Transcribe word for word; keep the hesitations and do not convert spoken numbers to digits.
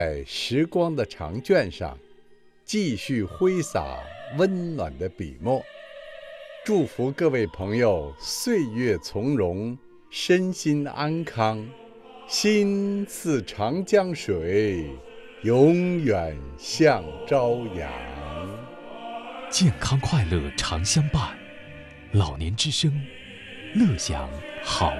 在时光的长卷上，继续挥洒温暖的笔墨。祝福各位朋友岁月从容，身心安康，心似长江水，永远向朝阳。 健康快乐常相伴，老年之声，乐享好